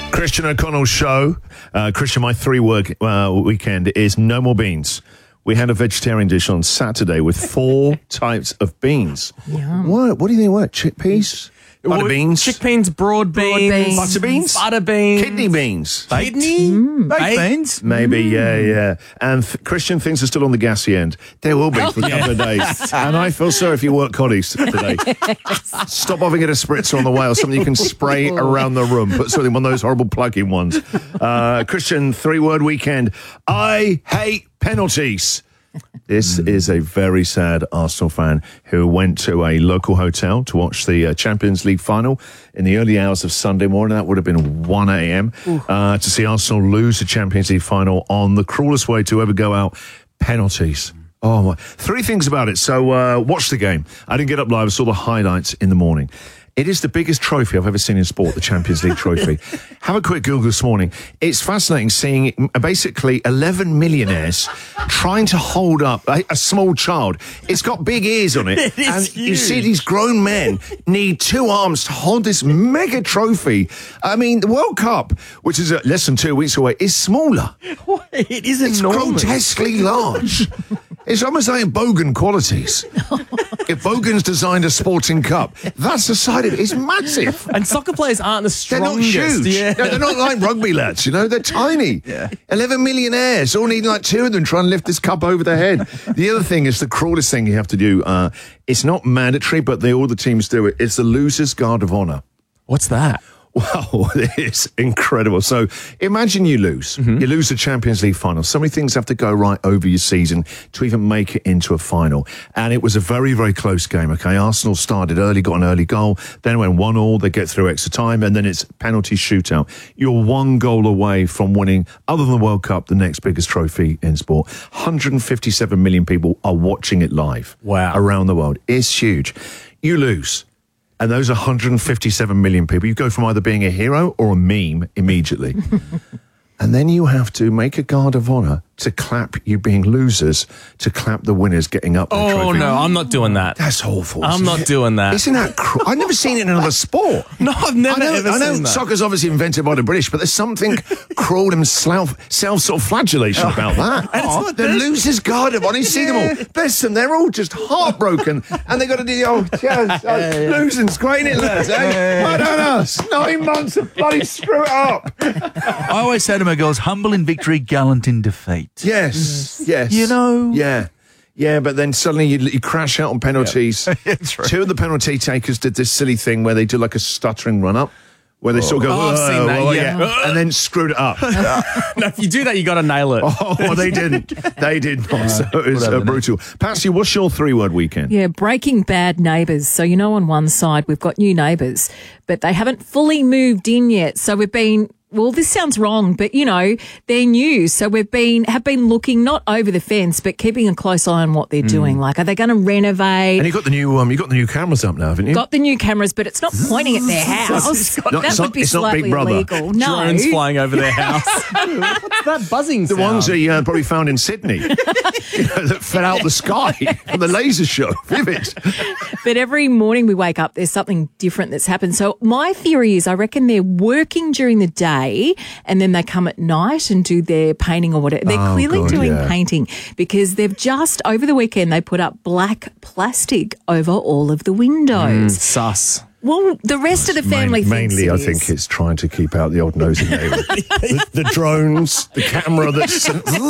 Christian O'Connell's show. Christian, my three-word weekend is no more beans. We had a vegetarian dish on Saturday with 4 types of beans. Yum. What do you think? What? Chickpeas? Butter beans? Chickpeas, broad beans. Butter beans? Butter beans. Kidney beans? Kidney? Baked beans? Maybe, yeah. And Christian thinks are still on the gassy end. There will be for a couple of days. And I feel sorry if you work collies today. Stop having it a spritzer on the way or something you can spray around the room. Put something one of those horrible plug-in ones. Christian, 3-word weekend. I hate penalties. This is a very sad Arsenal fan who went to a local hotel to watch the Champions League final in the early hours of Sunday morning. That would have been 1 a.m. To see Arsenal lose the Champions League final on the cruelest way to ever go out, penalties. Oh, my. 3 things about it. So watch the game. I didn't get up live. I saw the highlights in the morning. It is the biggest trophy I've ever seen in sport, the Champions League trophy. Have a quick Google this morning. It's fascinating seeing basically 11 millionaires trying to hold up a small child. It's got big ears on it. And huge. You see these grown men need 2 arms to hold this mega trophy. I mean, the World Cup, which is less than 2 weeks away, is smaller. It is It's enormous. grotesquely large. It's almost like Bogan qualities. If Bogan's designed a sporting cup, that's the side of it. It's massive. And soccer players aren't the They're not strongest. huge. Yeah. No, they're not like rugby lads, you know. They're tiny. 11 millionaires, all need like 2 of them trying to lift this cup over their head. The other thing is the cruelest thing you have to do. It's not mandatory, but all the teams do it. It's the loser's guard of honour. What's that? Wow, it's incredible. So imagine you lose. You lose the Champions League final. So many things have to go right over your season to even make it into a final. And it was a very, very close game, okay? Arsenal started early, got an early goal, then went 1-1, they get through extra time, and then it's penalty shootout. You're 1 goal away from winning, other than the World Cup, the next biggest trophy in sport. 157 million people are watching it live. Wow. Around the world. It's huge. You lose. And those 157 million people, you go from either being a hero or a meme immediately. And then you have to make a guard of honour to clap you being losers, to clap the winners getting up. Oh, trophy. no, I'm not doing that. That's awful. I'm not doing that. Isn't that I've never seen it in another sport. No, I've never ever I know seen that. soccer's obviously invented by the British, but there's something cruel and self-flagellation about that. And it's not the this. losers' guard of honour. You see them all. Bless them. They're all just heartbroken, and they got to do the old losing's great, isn't it, lads? Why don't us? 9 months of bloody screw it up. I always say to my girls, humble in victory, gallant in defeat. Yes. You know? Yeah, but then suddenly you crash out on penalties. Yeah, true. 2 of the penalty takers did this silly thing where they do like a stuttering run-up, where they sort of go, Oh, I've seen that, yeah. and then screwed it up. No, if you do that, you got to nail it. Oh, they didn't. They did not. So it was whatever, brutal. Patsy, what's your 3-word weekend? Yeah, Breaking Bad neighbours. So, you know, on one side, we've got new neighbours, but they haven't fully moved in yet. So we've been, well, this sounds wrong, but, you know, they're new. So have been looking not over the fence, but keeping a close eye on what they're doing. Like, are they going to renovate? And you got the new cameras up now, haven't you? Got the new cameras, but it's not pointing at their house. That would be it's not slightly Big Brother. illegal. No. Drones flying over their house. What's that buzzing The sound? ones that you probably found in Sydney that fell out the sky from the laser show. Vivid. But every morning we wake up, there's something different that's happened. So my theory is I reckon they're working during the day and then they come at night and do their painting or whatever. They're clearly doing painting because they've just, over the weekend, they put up black plastic over all of the windows. Sus. Well, the rest of the family thinks Mainly, it I is. think it's trying to keep out the odd nosy neighbour. the drones, the camera that's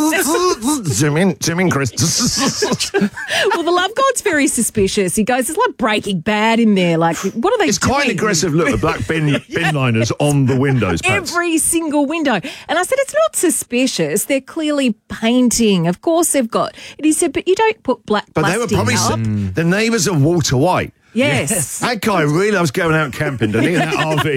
zoom in, Chris. Well, the love god's very suspicious. He goes, it's like Breaking Bad in there. Like, what are they It's doing? quite an aggressive look at black bin liners on the windows. Pats. Every single window. And I said, it's not suspicious. They're clearly painting. Of course they've got. And he said, but you don't put black But they were plastic probably up. the neighbours are Walter White. Yes. That guy really loves going out camping, doesn't he? In that RV.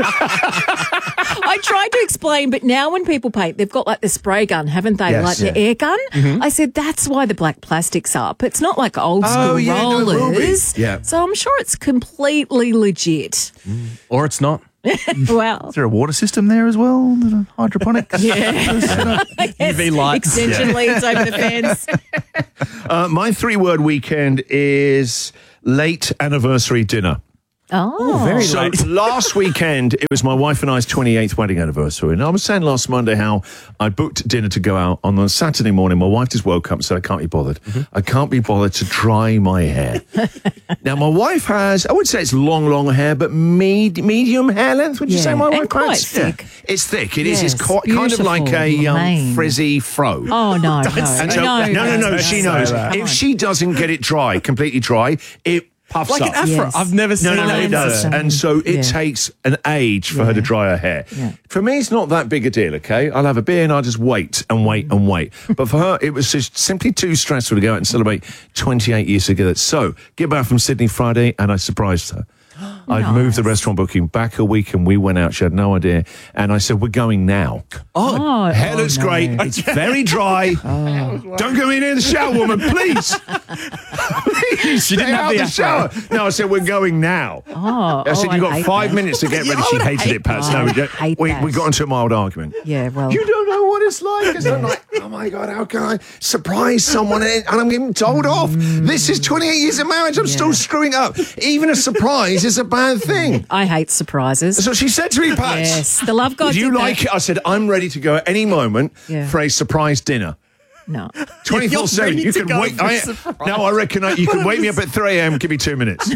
I tried to explain, but now when people paint, they've got like the spray gun, haven't they? Yes. Like the air gun. I said, that's why the black plastic's up. It's not like old school yeah, no, it will be. rollers. Yeah. So I'm sure it's completely legit. Or it's not. Wow. Is there a water system there as well? Hydroponic? UV lights. Extension leads over the fence. My 3-word weekend is late anniversary dinner. Oh, very So late. last weekend, it was my wife and I's 28th wedding anniversary. And I was saying last Monday how I booked dinner to go out on a Saturday morning. My wife just woke up and said, I can't be bothered. I can't be bothered to dry my hair. Now, my wife has, I would say it's long hair, but medium hair length, would you say my wife and quite has? thick. Yeah. It's thick. It is. Yes, It's kind of like a beautiful mane. frizzy fro. Oh, no. And so, no, she knows. If she doesn't get it dry, completely dry, it puffs Like up. an afro. Yes. I've never seen No, it. it does. And so it Yeah. takes an age for her to dry her hair. Yeah. For me, it's not that big a deal, okay? I'll have a beer and I'll just wait and wait and wait. But for her, it was just simply too stressful to go out and celebrate 28 years together. So, get back from Sydney Friday and I surprised her. I'd moved the restaurant booking back a week and we went out. She had no idea. And I said, we're going now. Hair looks great. It's very dry. Don't go in the shower, woman, please. Please, She didn't stay have out the the shower. No, I said, we're going now. I said, you've got hate 5 that. minutes to get ready. She hated it, Pat. No, hate we that. got into a mild argument. Yeah, well. You don't know what it's like. It's I'm like, oh my God, how can I surprise someone and I'm getting told off? This is 28 years of marriage. I'm still screwing up. Even a surprise is a bad thing. I hate surprises. So she said to me, Pat, Yes, the love God do you did like that. it? I said, I'm ready to go at any moment Yeah. for a surprise dinner. No. 24/7. ready You to can go wait. for a surprise. No, I reckon you can wake me up at 3 a.m. Give me 2 minutes.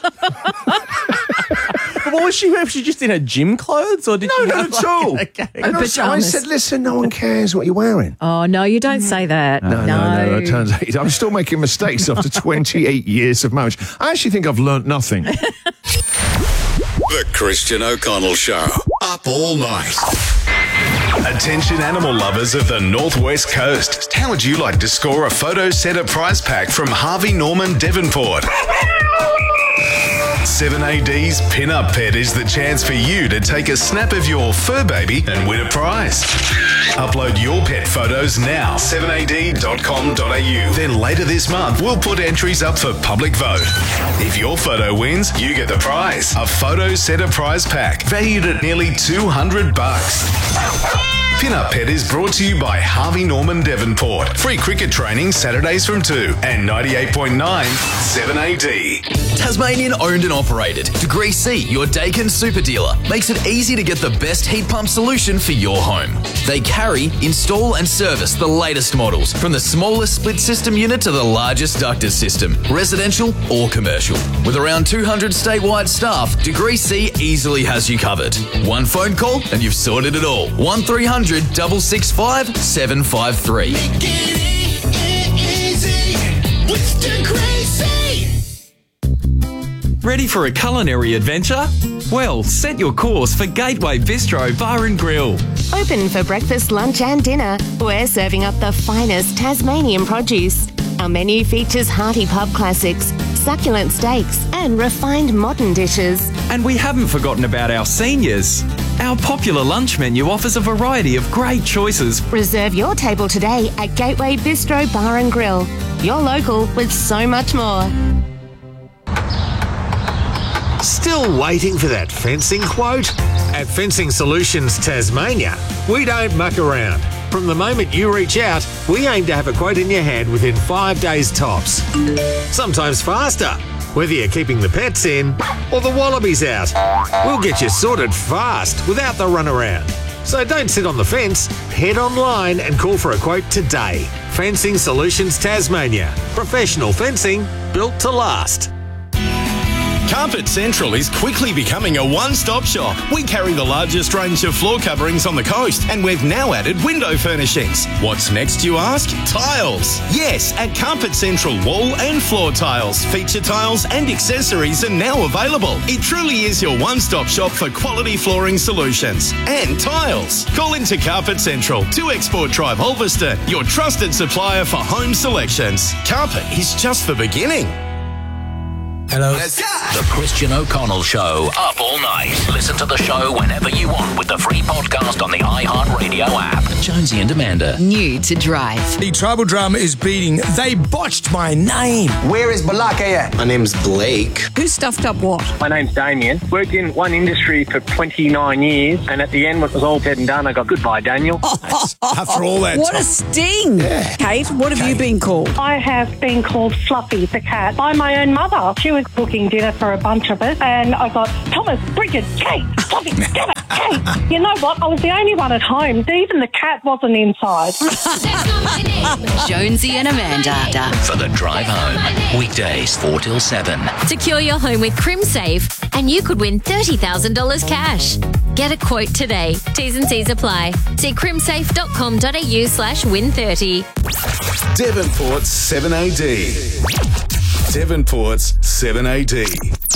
But what was she? Was she just in her gym clothes, or did No, she not have at all. Okay. And I Pajamas. said, listen, no one cares what you're wearing. Oh, no, you don't say that. No. It turns out I'm still making mistakes after 28 years of marriage. I actually think I've learnt nothing. The Christian O'Connell Show. Up all night. Attention animal lovers of the Northwest Coast. How would you like to score a photo center prize pack from Harvey Norman Devonport? 7AD's Pin-Up Pet is the chance for you to take a snap of your fur baby and win a prize. Upload your pet photos now, 7ad.com.au. Then later this month, we'll put entries up for public vote. If your photo wins, you get the prize, a photo center prize pack valued at nearly $200. Pin-Up Pet is brought to you by Harvey Norman Devonport. Free cricket training Saturdays from 2 and 98.9 7AD. Tasmanian owned and operated. Degree C, your Dakin super dealer, makes it easy to get the best heat pump solution for your home. They carry, install and service the latest models, from the smallest split system unit to the largest ducted system, residential or commercial. With around 200 statewide staff, Degree C easily has you covered. One phone call and you've sorted it all. 1300 665 753. Ready for a culinary adventure? Well, set your course for Gateway Bistro Bar and Grill. Open for breakfast, lunch and dinner. We're serving up the finest Tasmanian produce. Our menu features hearty pub classics, succulent steaks and refined modern dishes. And we haven't forgotten about our seniors. Our popular lunch menu offers a variety of great choices. Reserve your table today at Gateway Bistro Bar and Grill. You're local with so much more. Still waiting for that fencing quote? At Fencing Solutions Tasmania, we don't muck around. From the moment you reach out, we aim to have a quote in your hand within 5 days tops. Sometimes faster, whether you're keeping the pets in or the wallabies out. We'll get you sorted fast without the runaround. So don't sit on the fence, head online and call for a quote today. Fencing Solutions Tasmania. Professional fencing built to last. Carpet Central is quickly becoming a one-stop shop. We carry the largest range of floor coverings on the coast, and we've now added window furnishings. What's next, you ask? Tiles. Yes, at Carpet Central, wall and floor tiles, feature tiles and accessories are now available. It truly is your one-stop shop for quality flooring solutions and tiles. Call into Carpet Central, 2 Export Drive, Ulverston, your trusted supplier for home selections. Carpet is just the beginning. Hello. The Christian O'Connell Show. Up all night. Listen to the show whenever you want with the free podcast on the iHeartRadio app. Jonesy and Amanda. New to drive. The tribal drum is beating. They botched my name. Where is Balaka at? My name's Blake. Who stuffed up what? My name's Damien. Worked in one industry for 29 years, and at the end, when it was all said and done, I got goodbye, Daniel. After all that What a sting. Yeah. Kate, what have you been called? I have been called Fluffy the cat by my own mother. She was was cooking dinner for a bunch of us, and I got Thomas, Bridget, Kate, Fluffy, Gemma, Kate. You know what? I was the only one at home. Even the cat wasn't inside. Jonesy and Amanda. For the drive home. Weekdays 4 till 7. Secure your home with CrimSafe and you could win $30,000 cash. Get a quote today. T's and C's apply. See crimsafe.com.au/win30. Devonport's 7AD. Devonport's 7AD.